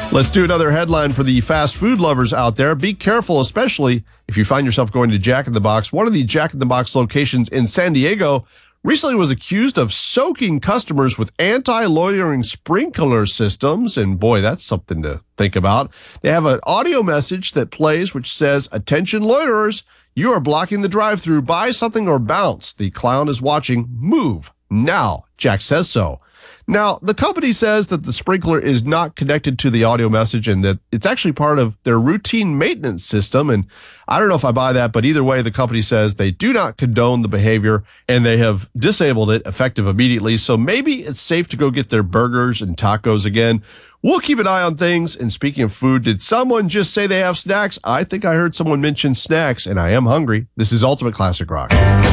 Let's do another headline for the fast food lovers out there. Be careful, especially if you find yourself going to Jack in the Box. One of the Jack in the Box locations in San Diego recently was accused of soaking customers with anti-loitering sprinkler systems. And boy, that's something to think about. They have an audio message that plays which says, "Attention loiterers, you are blocking the drive-thru. Buy something or bounce. The clown is watching. Move now. Jack says so." Now, the company says that the sprinkler is not connected to the audio message and that it's actually part of their routine maintenance system. And I don't know if I buy that, but either way, the company says they do not condone the behavior and they have disabled it effective immediately. So maybe it's safe to go get their burgers and tacos again. We'll keep an eye on things. And speaking of food, did someone just say they have snacks? I think I heard someone mention snacks, and I am hungry. This is Ultimate Classic Rock.